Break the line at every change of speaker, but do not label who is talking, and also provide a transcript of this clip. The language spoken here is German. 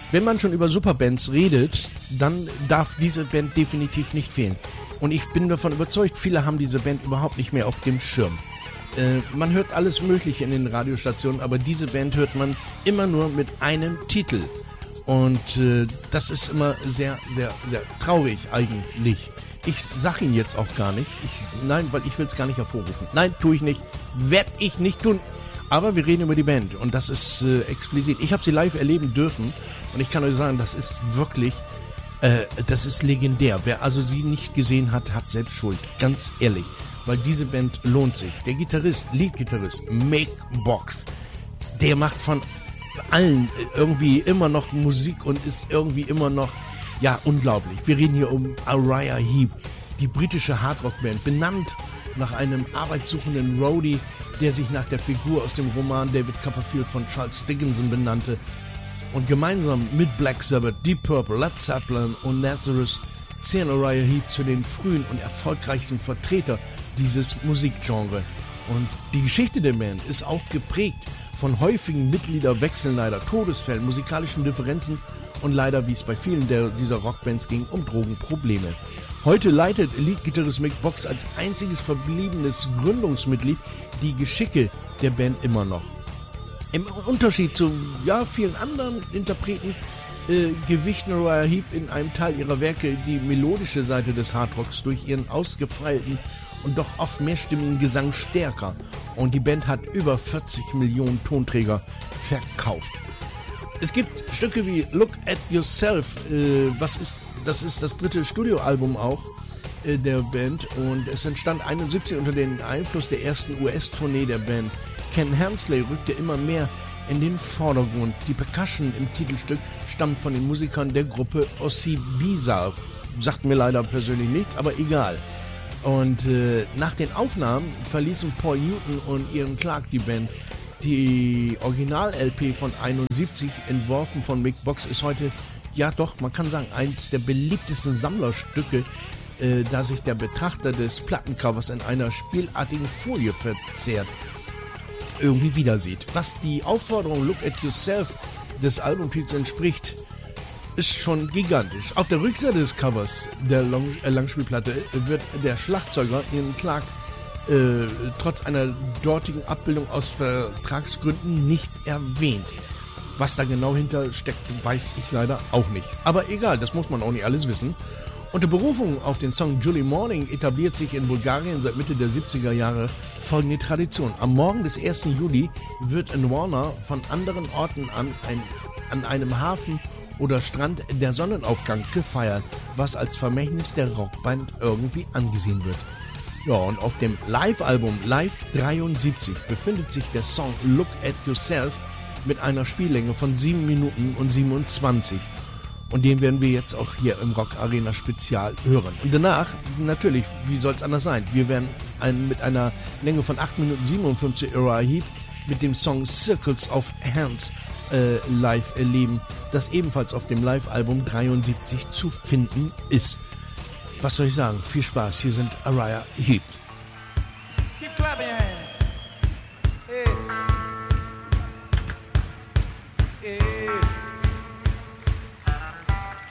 Wenn man schon über Superbands redet, dann darf diese Band definitiv nicht fehlen. Und ich bin davon überzeugt, viele haben diese Band überhaupt nicht mehr auf dem Schirm. Man hört alles Mögliche in den Radiostationen, aber diese Band hört man immer nur mit einem Titel. Und das ist immer sehr, sehr, sehr traurig eigentlich. Ich sag ihn jetzt auch gar nicht. Nein, weil ich will es gar nicht hervorrufen. Nein, tue ich nicht. Werd ich nicht tun. Aber wir reden über die Band und das ist explizit. Ich habe sie live erleben dürfen und ich kann euch sagen, das ist wirklich, das ist legendär. Wer also sie nicht gesehen hat, hat selbst Schuld. Ganz ehrlich. Weil diese Band lohnt sich. Der Leadgitarrist, Mick Box, der macht von allen irgendwie immer noch Musik und ist irgendwie immer noch, ja, unglaublich. Wir reden hier um Uriah Heep, die britische Hardrock-Band, benannt nach einem arbeitssuchenden Roadie, der sich nach der Figur aus dem Roman David Copperfield von Charles Dickinson benannte und gemeinsam mit Black Sabbath, Deep Purple, Led Zeppelin und Nazareth zählen Uriah Heep zu den frühen und erfolgreichsten Vertreter dieses Musikgenre. Und die Geschichte der Band ist auch geprägt von häufigen Mitgliederwechseln, leider Todesfällen, musikalischen Differenzen und leider, wie es bei vielen dieser Rockbands ging, um Drogenprobleme. Heute leitet Leadgitarrist Mick Box als einziges verbliebenes Gründungsmitglied die Geschicke der Band immer noch. Im Unterschied zu vielen anderen Interpreten gewichten Uriah Heep in einem Teil ihrer Werke die melodische Seite des Hardrocks durch ihren ausgefeilten und doch oft mehrstimmigen Gesang stärker. Und die Band hat über 40 Millionen Tonträger verkauft. Es gibt Stücke wie Look at Yourself, das ist das dritte Studioalbum auch der Band und es entstand 71 unter dem Einfluss der ersten US-Tournee der Band. Ken Hensley rückte immer mehr in den Vordergrund. Die Percussion im Titelstück stammt von den Musikern der Gruppe Ossie Bisa. Sagt mir leider persönlich nichts, aber egal. Und nach den Aufnahmen verließen Paul Newton und Ian Clark die Band. Die Original-LP von 71, entworfen von Mick Box, ist heute, ja doch, man kann sagen, eines der beliebtesten Sammlerstücke, da sich der Betrachter des Plattencovers in einer spielartigen Folie verzerrt irgendwie wieder sieht. Was die Aufforderung Look at Yourself des Albumtitels entspricht, ist schon gigantisch. Auf der Rückseite des Covers der Langspielplatte wird der Schlagzeuger Ian Clark trotz einer dortigen Abbildung aus Vertragsgründen nicht erwähnt. Was da genau hinter steckt, weiß ich leider auch nicht. Aber egal, das muss man auch nicht alles wissen. Unter Berufung auf den Song July Morning etabliert sich in Bulgarien seit Mitte der 70er Jahre folgende Tradition. Am Morgen des 1. Juli wird in Warner von anderen Orten an einem Hafen oder Strand der Sonnenaufgang gefeiert, was als Vermächtnis der Rockband irgendwie angesehen wird. Ja, und auf dem Live-Album Live 73 befindet sich der Song Look at Yourself mit einer Spiellänge von 7 Minuten und 27. Und den werden wir jetzt auch hier im Rock Arena Spezial hören. Und danach, natürlich, wie soll es anders sein? Wir werden mit einer Länge von 8 Minuten 57 Uriah Heep mit dem Song Circles of Hands live erleben, das ebenfalls auf dem Live-Album 73 zu finden ist. Was soll ich sagen? Viel Spaß, hier sind Uriah Heep.